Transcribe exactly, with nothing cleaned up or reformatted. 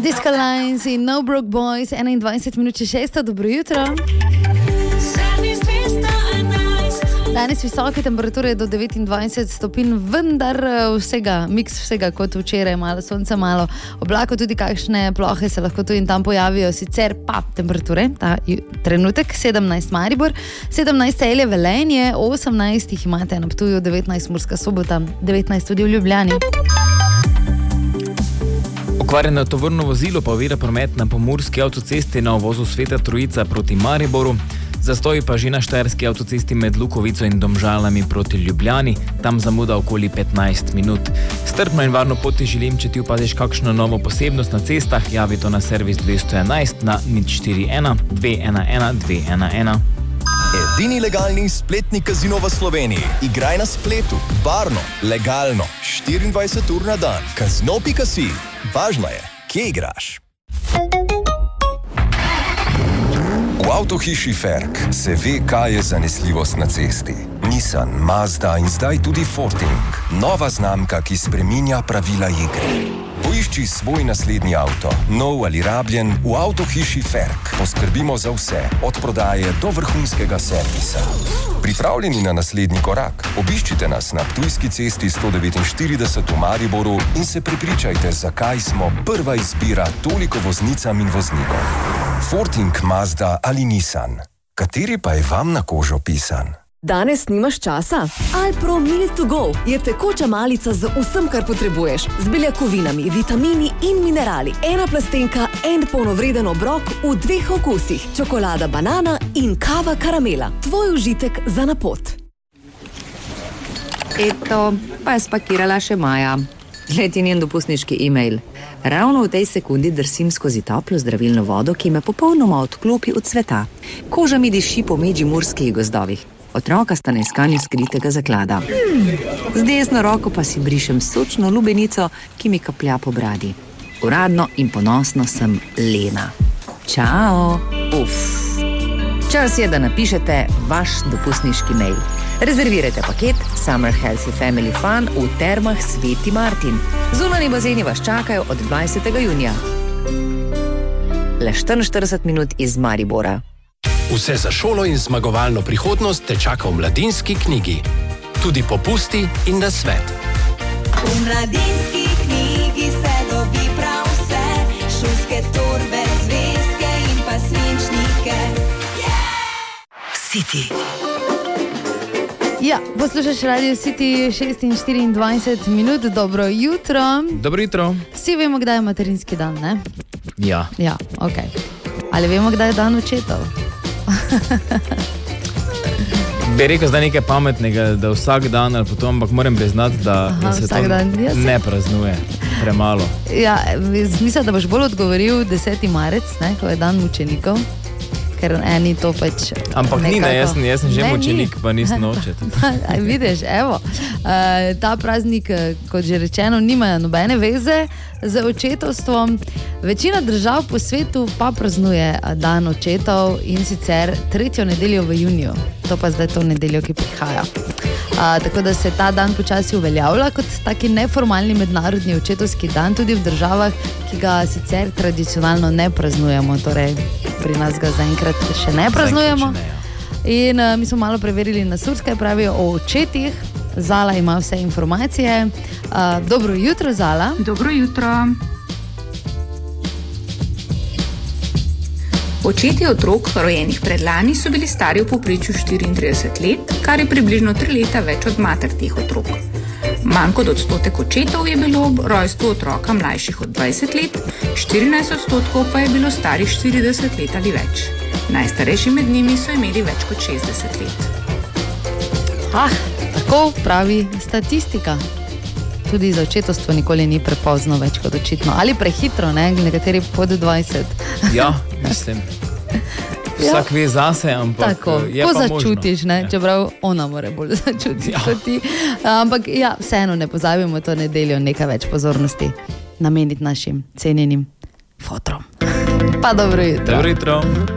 Disco Lines in No Broke Boys, enaindvajset minut čez šesto, dobro jutro. Danes visoke temperature do devetindvajset stopinj, vendar vsega, miks vsega kot včeraj, malo sonca, malo oblako, tudi kakšne plohe se lahko tu in tam pojavijo, sicer pa temperature, ta trenutek, sedemnajst Maribor, sedemnajst Celje, Velenje, osemnajst jih imate na Ptuju, devetnajst Murska Sobota, devetnajst tudi v Ljubljani. Okvarjeno tovorno vozilo pa ovira promet na pomurski avtocesti na uvozu Sveta Trojica proti Mariboru. Zastoj pa že na štajerski avtocesti med Lukovico in Domžalami proti Ljubljani, tam zamuda okoli petnajst minut. Strpno in varno poti želim, če ti opaziš kakšno novo posebnost na cestah, javi to na servis dvesto enajst na nič štiri ena dve ena ena dve ena ena. Edini legalni spletni kazino v Sloveniji. Igraj na spletu, varno, legalno, štiriindvajset ur na dan. Kazino pika si. Važno je, kje igraš. V avtohiši Ferk se ve, kaj je zanesljivost na cesti. Nissan, Mazda in zdaj tudi Forting. Nova znamka, ki spreminja pravila igre. Poišči svoj naslednji avto, nov ali rabljen, v avtohiši Ferk. Poskrbimo za vse, od prodaje do vrhunskega servisa. Pripravljeni na naslednji korak? Obiščite nas na Ptujski cesti sto devetinštirideset v Mariboru in se prepričajte, zakaj smo prva izbira toliko voznicam in voznikom. Forting, Mazda ali Nissan. Kateri pa je vam na kožo pisan? Danes nimaš časa? Alpro Meal to Go je tekoča malica z vsem, kar potrebuješ. Z beljakovinami, vitamini in minerali. Ena plastenka, en polnovreden obrok v dveh okusih. Čokolada banana in kava karamela. Tvoj užitek za na pot. Eto, pa je spakirala še Maja. Gled je njen dopustniški e-mail. Ravno v tej sekundi drsim skozi toplo zdravilno vodo, ki me popolnoma odklopi od sveta. Koža mi diši po medžimurskih gozdovih. Otroka sta na iskanju skritega zaklada. Z desno roko pa si brišem sočno lubenico, ki mi kaplja po bradi. Uradno in ponosno sem Lena. Čao! Uf! Čas je, da napišete vaš dopustniški mail. Rezervirajte paket Summer Healthy Family Fun v Termah Sveti Martin. Zunanji bazeni vas čakajo od dvajsetega junija. Le štiriinštirideset minut iz Maribora. Vse za šolo in zmagovalno prihodnost te čaka v Mladinski knjigi. Tudi popusti in nasvet. V Mladinski knjigi se dobi prav vse. Šolske torbe, zvezke in pa svinčnike. City. Ja, poslušaš Radio City, šest in štiriindvajset minut, dobro jutro. Dobro jutro. Vsi vemo, kdaj je materinski dan, ne? Ja. Ja, okej. Ali vemo, kdaj je dan očetov? Bi rekel zdaj nekaj pametnega, da vsak dan ali potom, ampak moram priznati, da, Aha, da se to dan, ja, ne praznuje premalo. Ja, mislim, da boš bolj odgovoril deseti marec, ne, ko je dan mučenikov, ker eni to pač ampak nekako... ni, ne, jaz, jaz sem že ne, mučenik, ni. Pa nisem očet. Aj, vidiš, evo, uh, ta praznik, kot že rečeno, nima nobene veze z očetovstvom. Večina držav po svetu pa praznuje dan očetov in sicer tretjo nedeljo v juniju. To pa zdaj to nedeljo, ki prihaja. A, tako da se ta dan počasi uveljavlja kot taki neformalni mednarodni očetovski dan tudi v državah, ki ga sicer tradicionalno ne praznujemo. Torej, pri nas ga zaenkrat še ne praznujemo. In a, mi smo malo preverili na Surs, kaj pravijo o očetih. Zala ima vse informacije. A, dobro jutro, Zala. Dobro jutro. Očetje otrok, rojenih predlani, so bili stari v povprečju štiriintrideset let, kar je približno tri leta več od mater teh otrok. Manj kot odstotek očetov je bilo ob rojstvu otroka mlajših od dvajset let, štirinajst odstotkov pa je bilo starih štirideset let ali več. Najstarejši med njimi so imeli več kot šestdeset let. Ah, tako pravi statistika. Tudi za očetovstvo nikoli ni prepozno več kot očitno. Ali prehitro, ne? Nekateri pod dvajset. Ja, mislim. Vsak ve zase, ampak tako, je ko pa začutiš, možno. Ne? Čeprav ona more bolj začutiti ja. kot ti. Ampak ja, vseeno ne pozabimo to nedeljo nekaj več pozornosti nameniti našim cenjenim fotrom. Pa dobro jutro. Dobro jutro.